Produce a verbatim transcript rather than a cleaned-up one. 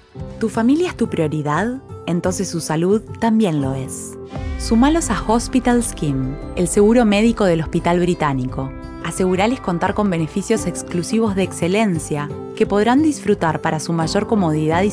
¿Tu familia es tu prioridad? Entonces su salud también lo es. Sumalos a Hospital Scheme, el seguro médico del Hospital Británico. Asegurales contar con beneficios exclusivos de excelencia que podrán disfrutar para su mayor comodidad y